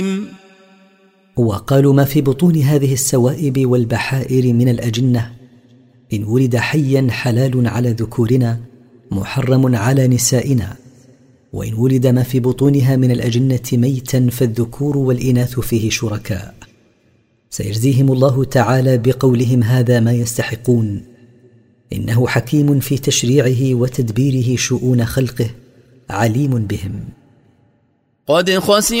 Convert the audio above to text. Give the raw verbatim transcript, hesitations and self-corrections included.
وقالوا ما في بطون هذه السوائب والبحائر من الأجنة إن ولد حيا حلال على ذكورنا محرم على نسائنا، وإن ولد ما في بطونها من الأجنة ميتا فالذكور والإناث فيه شركاء. سيجزيهم الله تعالى بقولهم هذا ما يستحقون، إنه حكيم في تشريعه وتدبيره شؤون خلقه، عليم بهم. قد خسر